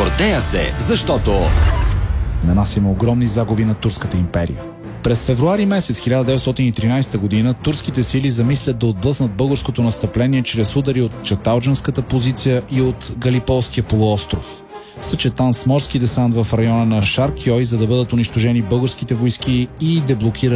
Гордея се, защото нанасяме огромни загуби на турската империя. През февруари месец 1913 година турските сили замислят да отблъснат българското настъпление чрез удари от чаталджанската позиция и от Галиполския полуостров, съчетан с морски десант в района на Шаркьой, за да бъдат унищожени българските войски и деблокирани